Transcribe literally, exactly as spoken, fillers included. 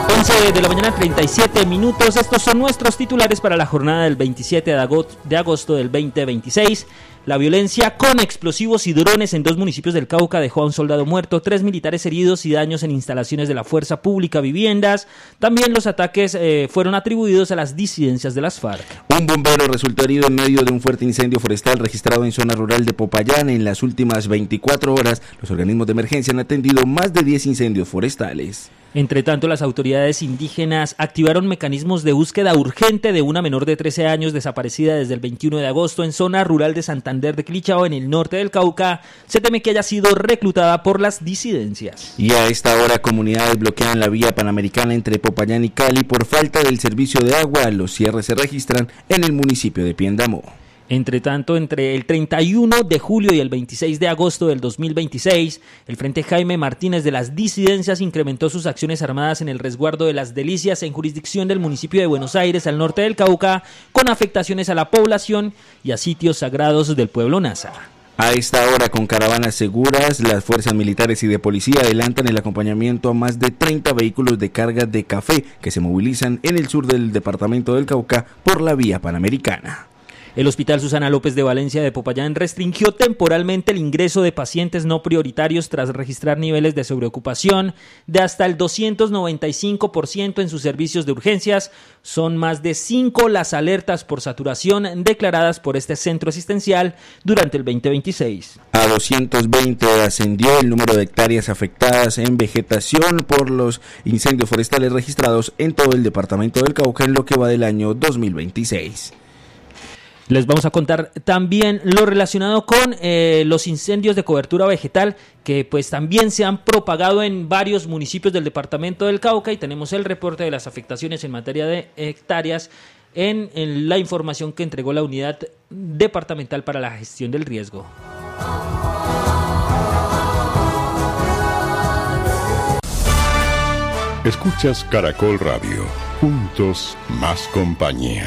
once de la mañana, treinta y siete minutos. Estos son nuestros titulares para la jornada del veintisiete de agosto del veinte veintiséis. La violencia con explosivos y drones en dos municipios del Cauca dejó a un soldado muerto, tres militares heridos y daños en instalaciones de la fuerza pública, viviendas. También los ataques eh, fueron atribuidos a las disidencias de las FARC. Un bombero resultó herido en medio de un fuerte incendio forestal registrado en zona rural de Popayán. En las últimas veinticuatro horas, los organismos de emergencia han atendido más de diez incendios forestales. Entre tanto, las autoridades indígenas activaron mecanismos de búsqueda urgente de una menor de trece años desaparecida desde el veintiuno de agosto en zona rural de Santander de Quilichao, en el norte del Cauca. Se teme que haya sido reclutada por las disidencias. Y a esta hora, comunidades bloquean la vía panamericana entre Popayán y Cali por falta del servicio de agua. Los cierres se registran en el municipio de Piendamó. Entre tanto, entre el treinta y uno de julio y el veintiséis de agosto del dos mil veintiséis, el Frente Jaime Martínez de las disidencias incrementó sus acciones armadas en el resguardo de las Delicias en jurisdicción del municipio de Buenos Aires, al norte del Cauca, con afectaciones a la población y a sitios sagrados del pueblo nasa. A esta hora, con caravanas seguras, las fuerzas militares y de policía adelantan el acompañamiento a más de treinta vehículos de carga de café que se movilizan en el sur del departamento del Cauca por la vía panamericana. El Hospital Susana López de Valencia de Popayán restringió temporalmente el ingreso de pacientes no prioritarios tras registrar niveles de sobreocupación de hasta el doscientos noventa y cinco por ciento en sus servicios de urgencias. Son más de cinco las alertas por saturación declaradas por este centro asistencial durante el veinte veintiséis. A doscientos veinte ascendió el número de hectáreas afectadas en vegetación por los incendios forestales registrados en todo el departamento del Cauca en lo que va del año dos mil veintiséis. Les vamos a contar también lo relacionado con eh, los incendios de cobertura vegetal que pues también se han propagado en varios municipios del departamento del Cauca, y tenemos el reporte de las afectaciones en materia de hectáreas en, en la información que entregó la Unidad Departamental para la Gestión del Riesgo. Escuchas Caracol Radio, juntos más compañía.